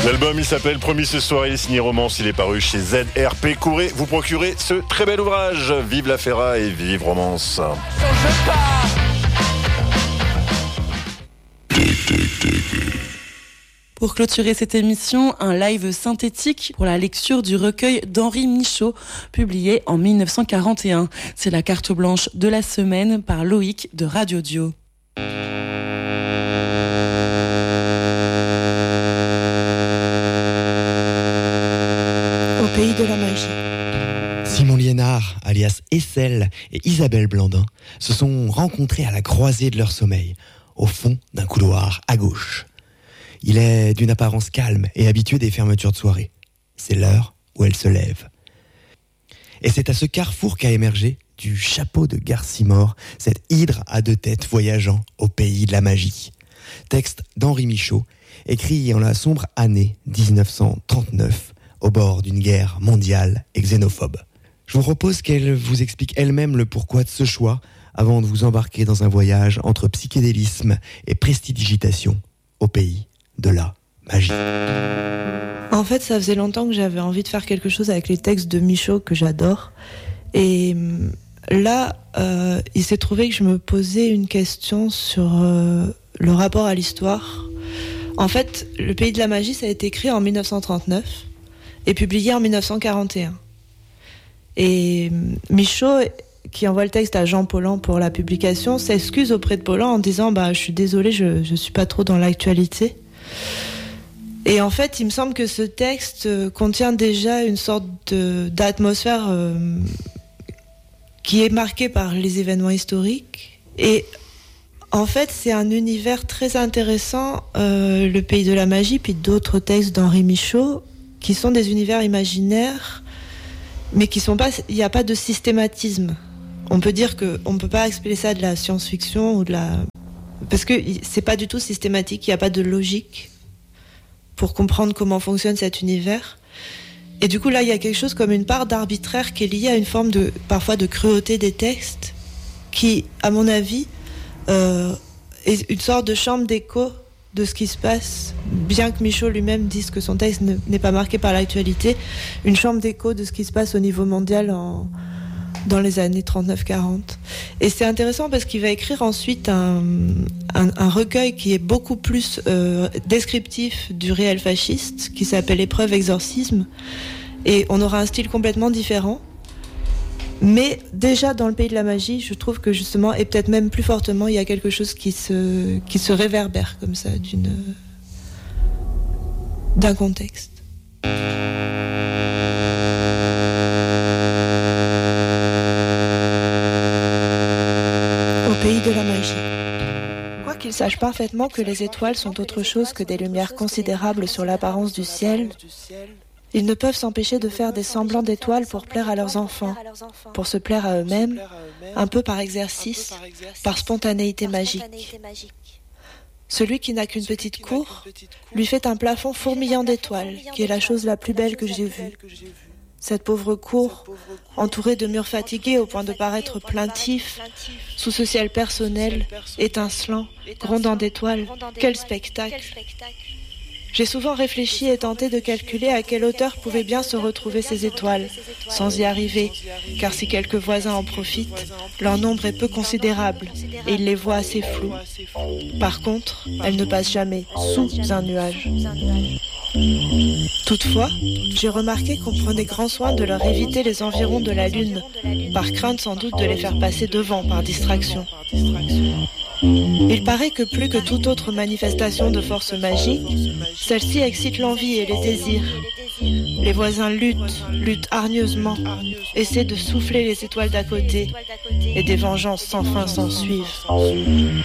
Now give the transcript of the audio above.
L'album, il s'appelle Promis ce soir, il est signé Romance, il est paru chez ZRP. Courez, vous procurez ce très bel ouvrage. Vive la ferraille et vive Romance. Pour clôturer cette émission, un live synthétique pour la lecture du recueil d'Henri Michaud, publié en 1941. C'est la carte blanche de la semaine par Loïc de Radio Dio. Au pays de la magie. Simon Liénard, alias Essel, et Isabelle Blandin se sont rencontrés à la croisée de leur sommeil, au fond d'un couloir à gauche. Il est d'une apparence calme et habitué des fermetures de soirée. C'est l'heure où elle se lève. Et c'est à ce carrefour qu'a émergé, du chapeau de Garcimore, cette hydre à deux têtes voyageant au pays de la magie. Texte d'Henri Michaud, écrit en la sombre année 1939, au bord d'une guerre mondiale et xénophobe. Je vous propose qu'elle vous explique elle-même le pourquoi de ce choix, avant de vous embarquer dans un voyage entre psychédélisme et prestidigitation au pays de la magie. En fait, ça faisait longtemps que j'avais envie de faire quelque chose avec les textes de Michaud que j'adore. Et là, il s'est trouvé que je me posais une question sur le rapport à l'histoire. En fait, Le Pays de la Magie, ça a été écrit en 1939 et publié en 1941. Et Michaud, qui envoie le texte à Jean Paulhan pour la publication, s'excuse auprès de Paulhan en disant « je suis désolé, je suis pas trop dans l'actualité ». Et en fait, il me semble que ce texte contient déjà une sorte d'atmosphère qui est marquée par les événements historiques. Et en fait, c'est un univers très intéressant, Le Pays de la Magie, puis d'autres textes d'Henri Michaud, qui sont des univers imaginaires, mais qui sont pas, il n'y a pas de systématisme. On peut dire qu'on ne peut pas expliquer ça de la science-fiction ou de la... Parce que c'est pas du tout systématique, il n'y a pas de logique pour comprendre comment fonctionne cet univers. Et du coup, là, il y a quelque chose comme une part d'arbitraire qui est liée à une forme parfois de cruauté des textes, qui, à mon avis, est une sorte de chambre d'écho de ce qui se passe, bien que Michaud lui-même dise que son texte n'est pas marqué par l'actualité, une chambre d'écho de ce qui se passe au niveau mondial dans les années 39-40. Et c'est intéressant parce qu'il va écrire ensuite un recueil qui est beaucoup plus descriptif du réel fasciste, qui s'appelle Épreuve Exorcisme, et on aura un style complètement différent. Mais déjà dans Le Pays de la Magie, je trouve que justement, et peut-être même plus fortement, il y a quelque chose qui se réverbère comme ça d'un contexte. Au pays de la magie. Quoiqu'il sache parfaitement que les étoiles sont autre chose que des lumières considérables sur l'apparence du ciel, ils ne peuvent s'empêcher de faire des semblants d'étoiles pour plaire à leurs enfants, pour se plaire à eux-mêmes, un peu par exercice, par spontanéité magique. Celui qui n'a qu'une petite cour lui fait un plafond fourmillant d'étoiles, qui est la chose la plus belle que j'ai vue. Cette pauvre cour, entourée de murs fatigués au point de paraître plaintifs, sous ce ciel personnel, étincelant, grondant d'étoiles, quel spectacle! J'ai souvent réfléchi et tenté de calculer à quelle hauteur pouvaient bien se retrouver ces étoiles, sans y arriver, car si quelques voisins en profitent, leur nombre est peu considérable, et ils les voient assez flous. Par contre, elles ne passent jamais sous un nuage. Toutefois, j'ai remarqué qu'on prenait grand soin de leur éviter les environs de la Lune, par crainte sans doute de les faire passer devant par distraction. Il paraît que plus que toute autre manifestation de force magique, celle-ci excite l'envie et les désirs. Les voisins luttent hargneusement, essaient de souffler les étoiles d'à côté, et des vengeances sans fin s'en suivent.